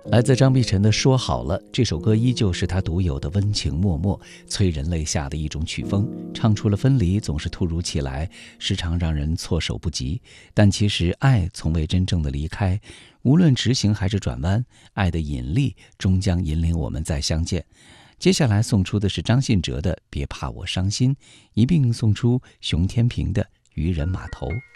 来自张碧晨的《说好了》，这首歌依旧是他独有的温情脉脉、催人泪下的一种曲风，唱出了分离总是突如其来，时常让人措手不及，但其实爱从未真正的离开，无论直行还是转弯，爱的引力终将引领我们再相见。接下来送出的是张信哲的《别怕我伤心》，一并送出熊天平的《渔人码头》。